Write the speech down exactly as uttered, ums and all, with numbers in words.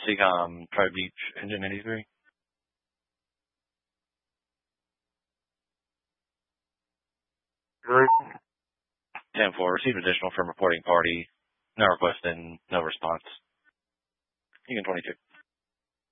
Seacom Tri Beach Engine eighty-three. ten four, received additional from reporting party. No request and no response. Beacon twenty-two.